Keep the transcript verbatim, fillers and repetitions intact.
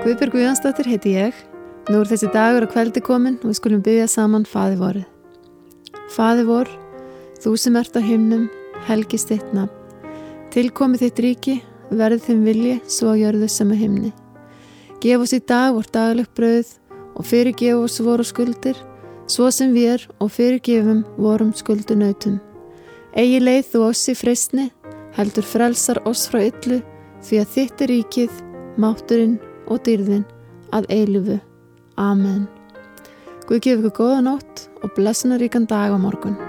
Guðbjörg Guðjónsdóttir heiti ég. Nú er þessi dagur á kveldi kominn og við skulum biðja saman Faðir vorið. Faðir vor, þú sem ert á himnum, helgist þitt nafn. Tilkomi þitt ríki, verði þinn vilji, svo á jörðu sem á himni. Gef oss í dag vort daglegt brauð og fyrirgef oss voru skuldir, svo sem við er og fyrirgefum vorum skuldunautum. Eigi leið þú oss í freistni, heldur frelsar oss frá illu, því að þitt er ríkið, mátturinn og dýrðin að eilífu. Amen. Guð gefi ykkur góða nótt og blessunaríkan dag á morgun.